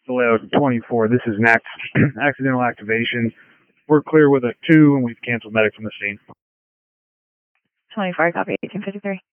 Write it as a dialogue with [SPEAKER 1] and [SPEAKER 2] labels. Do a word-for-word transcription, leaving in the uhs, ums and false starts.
[SPEAKER 1] the layout twenty-four. This is an act accidental activation. We're clear with a two, and we've canceled medic from the scene.
[SPEAKER 2] twenty-four, copy, eighteen fifty-three.